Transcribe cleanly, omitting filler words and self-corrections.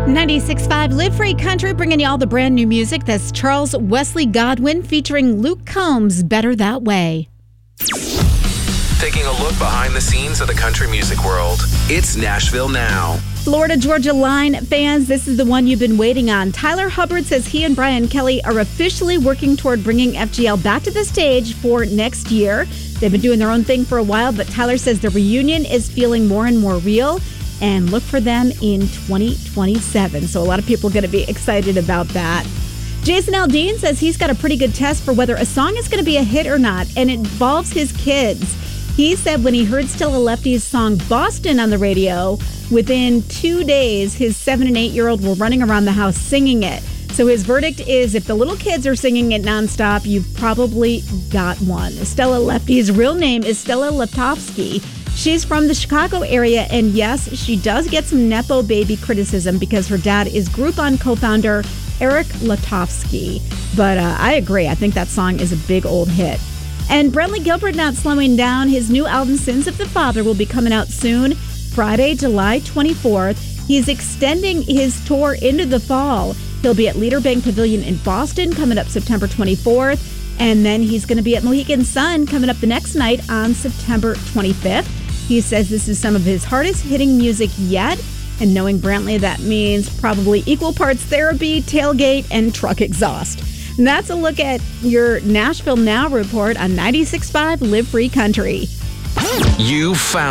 96.5 Live Free Country, bringing you all the brand new music. That's Charles Wesley Godwin featuring Luke Combs, Better That Way. Taking a look behind the scenes of the country music world. It's Nashville Now. Florida Georgia Line fans, this is the one you've been waiting on. Tyler Hubbard says he and Brian Kelly are officially working toward bringing FGL back to the stage for next year. They've been doing their own thing for a while, but Tyler says the reunion is feeling more and more real, and look for them in 2027. So a lot of people are going to be excited about that. Jason Aldean says he's got a pretty good test for whether a song is going to be a hit or not, and it involves his kids. He said when he heard Still a Lefty's song Boston on the radio, within 2 days, his 7 and 8-year-old were running around the house singing it. So his verdict is if the little kids are singing it nonstop, you've probably got one. Stella Lefty's real name is Stella Leptovsky. She's from the Chicago area, and yes, she does get some Nepo baby criticism because her dad is Groupon co-founder Eric Leptovsky. But I agree. I think that song is a big old hit. And Brentley Gilbert not slowing down. His new album, Sins of the Father, will be coming out soon, Friday, July 24th. He's extending his tour into the fall. He'll be at Leader Bank Pavilion in Boston coming up September 24th. And then he's going to be at Mohegan Sun coming up the next night on September 25th. He says this is some of his hardest hitting music yet. And knowing Brantley, that means probably equal parts therapy, tailgate, and truck exhaust. And that's a look at your Nashville Now report on 96.5 Live Free Country. You found